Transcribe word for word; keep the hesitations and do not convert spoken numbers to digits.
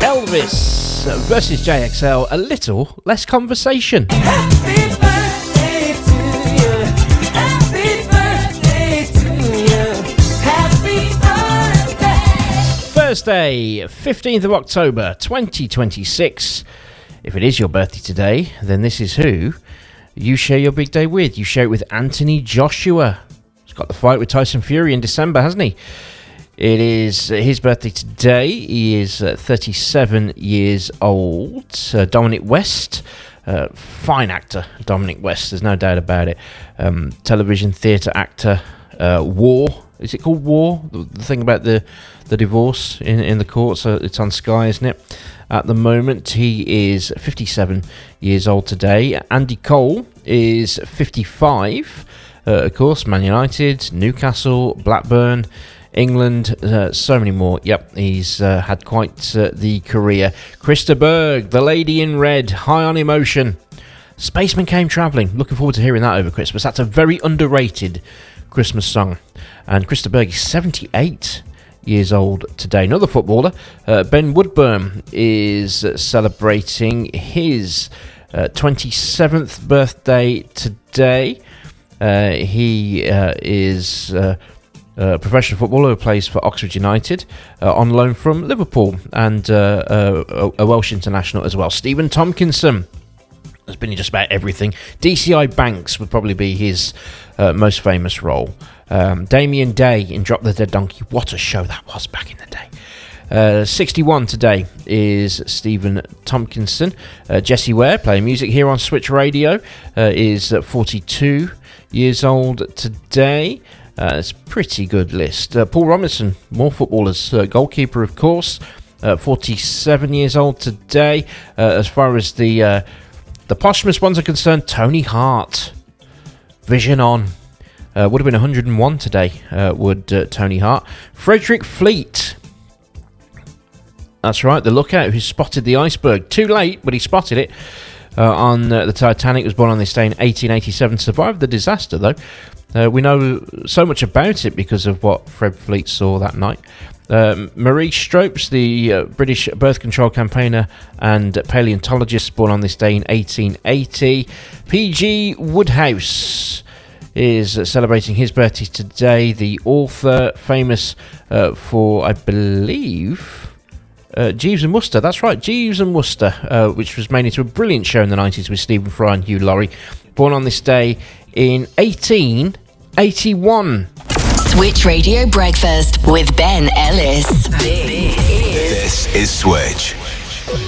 Elvis versus J X L, a little less conversation. Happy birthday to you. Happy birthday to you. Happy birthday. Thursday, fifteenth of October, twenty twenty-six. If it is your birthday today, then this is who you share your big day with. You share it with Anthony Joshua. He's got the fight with Tyson Fury in December, hasn't he? It is his birthday today. He is uh, thirty-seven years old. Uh, Dominic West, uh, fine actor, Dominic West, there's no doubt about it. Um, television, theatre actor, uh, War. Is it called War? The, the thing about the, the divorce in, in the courts, uh, it's on Sky, isn't it? At the moment, he is fifty-seven years old today. Andy Cole is fifty-five. Uh, of course, Man United, Newcastle, Blackburn, England, uh, so many more. Yep, he's uh, had quite uh, the career. Krista Berg, the lady in red, High on Emotion. Spaceman Came Travelling. Looking forward to hearing that over Christmas. That's a very underrated Christmas song. And Krista Berg is seventy-eight years old today. Another footballer, uh, Ben Woodburn, is celebrating his uh, twenty-seventh birthday today. Uh, he uh, is... Uh, Uh, professional footballer who plays for Oxford United, uh, on loan from Liverpool, and uh, uh, a Welsh international as well. Stephen Tompkinson has been in just about everything. D C I Banks would probably be his uh, most famous role. Um, Damien Day in Drop the Dead Donkey. What a show that was back in the day. Uh, sixty-one today is Stephen Tompkinson. Uh, Jessie Ware, playing music here on Switch Radio, uh, is forty-two years old today. Uh, it's a pretty good list. Uh, Paul Robinson, more footballers. Uh, goalkeeper, of course, uh, forty-seven years old today. Uh, as far as the uh, the posthumous ones are concerned, Tony Hart, Vision On, uh, would have been one hundred and one today, uh, would uh, Tony Hart. Frederick Fleet, that's right, the lookout who spotted the iceberg. Too late, but he spotted it uh, on uh, the Titanic. Was born on this day in eighteen eighty-seven, survived the disaster, though. Uh, we know so much about it because of what Fred Fleet saw that night. Um, Marie Stopes, the uh, British birth control campaigner and paleontologist, born on this day in eighteen eighty. P G Woodhouse is uh, celebrating his birthday today. The author, famous uh, for, I believe, uh, Jeeves and Wooster. That's right, Jeeves and Wooster, uh, which was made into a brilliant show in the nineties with Stephen Fry and Hugh Laurie. Born on this day in eighteen eighty-one. Switch Radio Breakfast with Ben Ellis. This is Switch.